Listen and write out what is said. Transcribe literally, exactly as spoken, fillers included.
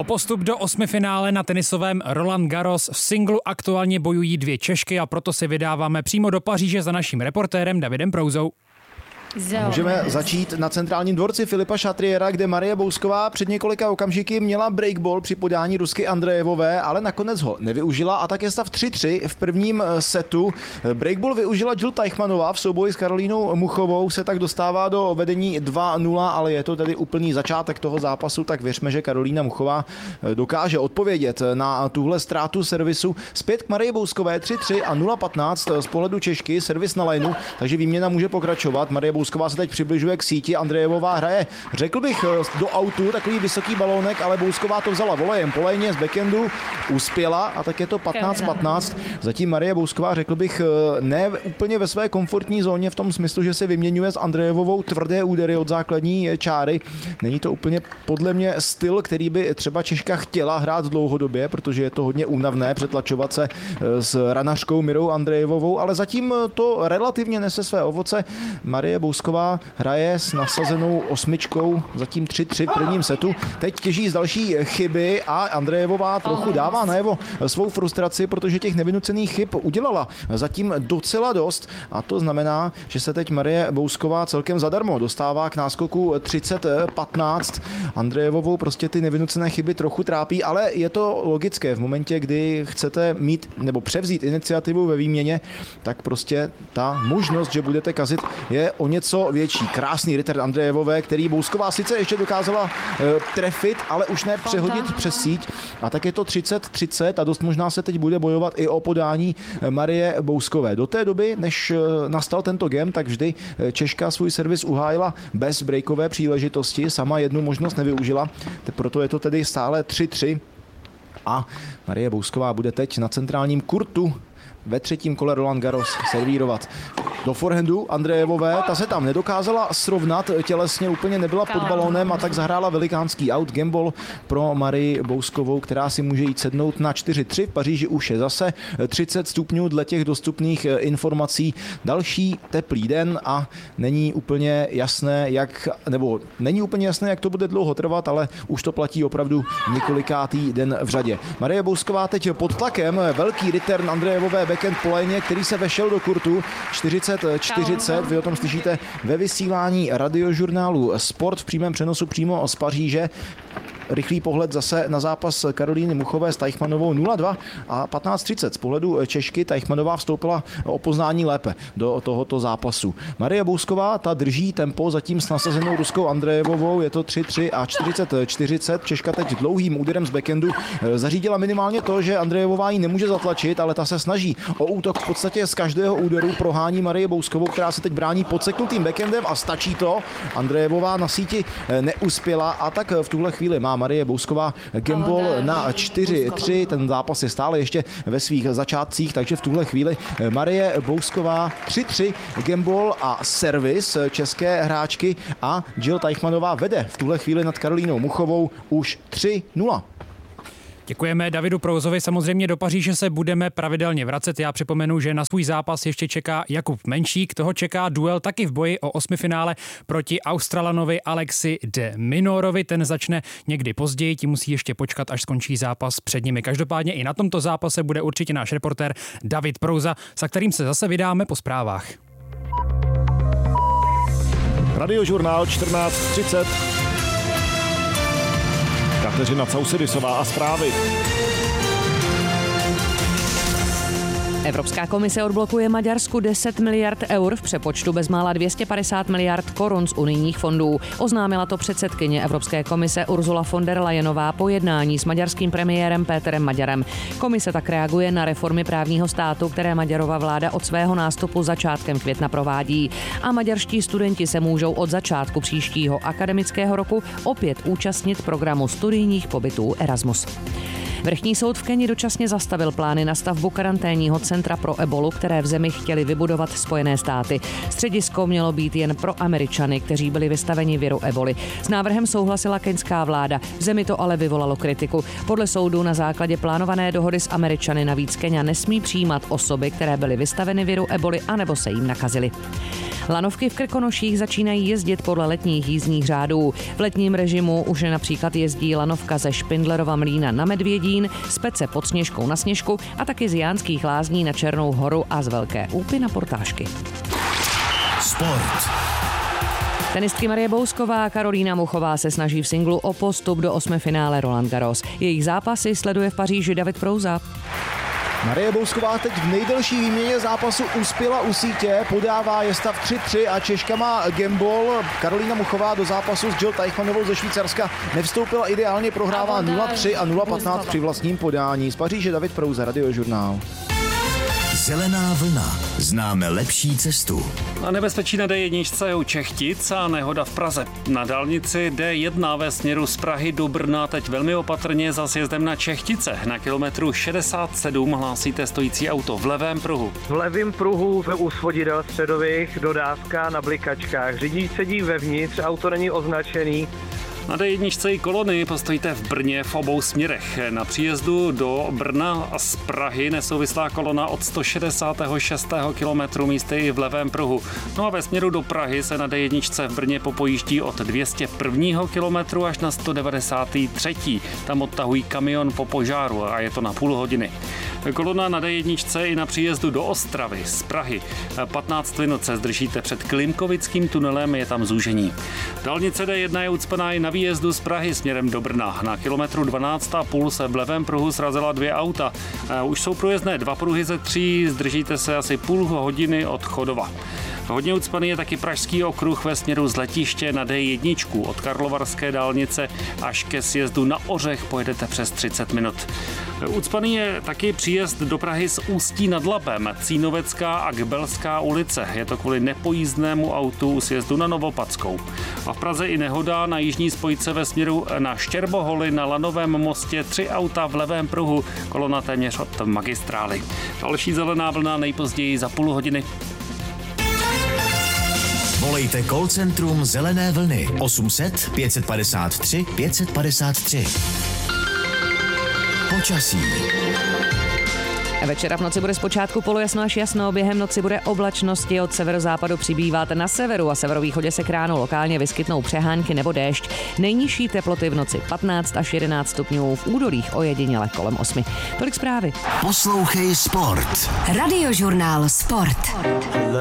O postup do osmifinále na tenisovém Roland Garros v singlu aktuálně bojují dvě Češky a proto se vydáváme přímo do Paříže za naším reportérem Davidem Prouzou. Můžeme začít na centrálním dvorci Filipa Chatriera, kde Marie Bousková před několika okamžiky měla breakball při podání Rusky Andrejevové, ale nakonec ho nevyužila a tak je stav tři tři v prvním setu. Breakball využila Jill Teichmannová v souboji s Karolínou Muchovou, se tak dostává do vedení dva nula, ale je to tedy úplný začátek toho zápasu, tak věřme, že Karolína Muchová dokáže odpovědět na tuhle ztrátu servisu. Zpět k Marie Bouskové tři tři a nula patnáct z pohledu Češky, servis na lineu, takže výměna může pokračovat. Marie Bousková se teď přibližuje k síti, Andrejevová hraje, řekl bych, do autu, takový vysoký balónek, ale Bousková to vzala volejem po lejně z backendu, uspěla a tak je to patnáct patnáct. Zatím Marie Bousková, řekl bych, ne úplně ve své komfortní zóně v tom smyslu, že se vyměňuje s Andrejevovou tvrdé údery od základní čáry. Není to úplně podle mě styl, který by třeba Češka chtěla hrát dlouhodobě, protože je to hodně únavné přetlačovat se s ranařkou Mirou Andrejevovou, ale zatím to relativně nese své ovoce. Marie Bousková hraje s nasazenou osmičkou, zatím tři tři v prvním setu. Teď těží z další chyby a Andrejevová trochu dává najevo svou frustraci, protože těch nevynucených chyb udělala zatím docela dost a to znamená, že se teď Marie Bousková celkem zadarmo dostává k náskoku třicet patnáct. Andrejevovou prostě ty nevynucené chyby trochu trápí, ale je to logické. V momentě, kdy chcete mít nebo převzít iniciativu ve výměně, tak prostě ta možnost, že budete kazit, je o něco větší. Krásný return Andrejevové, který Bousková sice ještě dokázala e, trefit, ale už ne přehodit přes síť. A tak je to třicet třicet a dost možná se teď bude bojovat i o podání Marie Bouskové. Do té doby, než e, nastal tento game, tak vždy Češka svůj servis uhájila bez breakové příležitosti. Sama jednu možnost nevyužila. Proto je to tedy stále tři tři. A Marie Bousková bude teď na centrálním kurtu ve třetím kole Roland Garros servírovat. Do forehandu Andrejevové, ta se tam nedokázala srovnat, tělesně úplně nebyla pod balónem a tak zahrála velikánský out gamble pro Marii Bouskovou, která si může jít sednout na čtyři tři. V Paříži už je zase třicet stupňů dle těch dostupných informací. Další teplý den a není úplně jasné, jak, nebo není úplně jasné, jak to bude dlouho trvat, ale už to platí opravdu několikátý den v řadě. Marie Bousková teď pod tlakem, velký return Andrejevové backhand po léně, který se vešel do kurtu čtyřicet čtyřicet. Vy o tom slyšíte ve vysílání radiožurnálu Sport v přímém přenosu přímo z Paříže. Rychlý pohled zase na zápas Karolíny Muchové s Teichmannovou nula dva a patnáct třicet. Z pohledu Češky Teichmannová vstoupila o poznání lépe do tohoto zápasu. Marie Bousková, ta drží tempo zatím s nasazenou Ruskou Andrejevovou, je to tři tři a čtyřicet čtyřicet. Češka teď dlouhým úderem z backendu zařídila minimálně to, že Andrejevová ji nemůže zatlačit, ale ta se snaží o útok v podstatě z každého úderu, prohání Marie Bouskovou, která se teď brání podseknutým backendem a stačí to. Andrejevová na síti neuspěla a tak v tuhle chvíli má Marie Bousková gamble na čtyři tři, ten zápas je stále ještě ve svých začátcích, takže v tuhle chvíli Marie Bousková tři tři gamble a servis české hráčky a Jill Teichmannová vede v tuhle chvíli nad Karolínou Muchovou už tři nula. Děkujeme Davidu Prouzovi. Samozřejmě do Paříže se budeme pravidelně vracet. Já připomenu, že na svůj zápas ještě čeká Jakub Menšík. Toho čeká duel taky v boji o osmifinále proti Australanovi Alexi de Minorovi. Ten začne někdy později, ti musí ještě počkat, až skončí zápas před nimi. Každopádně i na tomto zápase bude určitě náš reportér David Prouza, za kterým se zase vydáme po zprávách. Radiožurnál čtrnáct třicet. Kateřina Causidisová a zprávy. Evropská komise odblokuje Maďarsku deset miliard eur v přepočtu bezmála dvě stě padesát miliard korun z unijních fondů. Oznámila to předsedkyně Evropské komise Ursula von der Leyenová po jednání s maďarským premiérem Péterem Maďarem. Komise tak reaguje na reformy právního státu, které Maďarova vláda od svého nástupu začátkem května provádí. A maďarští studenti se můžou od začátku příštího akademického roku opět účastnit programu studijních pobytů Erasmus. Vrchní soud v Keni dočasně zastavil plány na stavbu karanténního centra pro ebolu, které v zemi chtěli vybudovat Spojené státy. Středisko mělo být jen pro Američany, kteří byli vystaveni viru eboli. S návrhem souhlasila keňská vláda, v zemi to ale vyvolalo kritiku. Podle soudu na základě plánované dohody s Američany navíc Keňa nesmí přijímat osoby, které byly vystaveny viru eboli anebo se jim nakazily. Lanovky v Krkonoších začínají jezdit podle letních jízdních řádů. V letním režimu už například jezdí lanovka ze Špindlerova Mlýna na Medvědín, z Pece pod Sněžkou na Sněžku a taky z Jánských Lázní na Černou Horu a z Velké Úpy na Portášky. Sport. Tenistky Marie Bousková a Karolína Muchová se snaží v singlu o postup do osmifinále Roland Garros. Jejich zápasy sleduje v Paříži David Prouza. Marie Bousková teď v nejdelší výměně zápasu uspěla u sítě, podává, je stav tři tři a Češka má gambol. Karolína Muchová do zápasu s Jill Teichmannovou ze Švýcarska nevstoupila ideálně, prohrává nula tři a nula patnáct při vlastním podání. Z Paříže David Prouza, Radiožurnál. Zelená vlna. Známe lepší cestu. A nebezpečí na D jedna je u Čechtic a nehoda v Praze. Na dálnici D jedna ve směru z Prahy do Brna teď velmi opatrně za sjezdem na Čechtice. Na kilometru šedesát sedm hlásíte stojící auto v levém pruhu. V levém pruhu u svodidel středových dodávka na blikačkách. Řidič sedí vevnitř, auto není označený. Na D jedna i kolony postojíte v Brně v obou směrech. Na příjezdu do Brna a z Prahy nesouvislá kolona od sto šedesát šest kilometru místy i v levém pruhu. No a ve směru do Prahy se na D jedna v Brně popojíždí od dvě stě jedna kilometru až na sto devadesát tři. Tam odtahují kamion po požáru a je to na půl hodiny. Kolona na D jedna i na příjezdu do Ostravy z Prahy. patnáct minut se zdržíte před Klimkovickým tunelem, je tam zúžení. Dálnice D jedna je ucpaná i na výjezdu z Prahy směrem do Brna. Na kilometru dvanáct a půl se v levém pruhu srazila dvě auta. Už jsou průjezdné dva pruhy ze tří, zdržíte se asi půl hodiny od Chodova. Hodně ucpaný je taky pražský okruh ve směru z letiště na D jedna. Od Karlovarské dálnice až ke sjezdu na Ořech pojedete přes třicet minut. Ucpaný je taky příjezd do Prahy z Ústí nad Labem, Cínovecká a Gbelská ulice. Je to kvůli nepojízdnému autu u sjezdu na Novopadskou. A v Praze i nehoda na jižní spojce ve směru na Štěrboholy na Lanovém mostě, tři auta v levém pruhu, kolona téměř od magistrály. Další zelená vlna nejpozději za půl hodiny. Volejte call centrum Zelené vlny osm set pět padesát tři pět padesát tři. Počasí. Večera v noci bude zpočátku polojasno až jasno, během noci bude oblačnosti, od severozápadu přibývat, na severu a severovýchodě se k ránu lokálně vyskytnou přehánky nebo déšť. Nejnižší teploty v noci patnáct až jedenáct stupňů, v údolích ojediněle kolem osmi. Tolik zprávy. Poslouchej Sport. Radiožurnál Sport.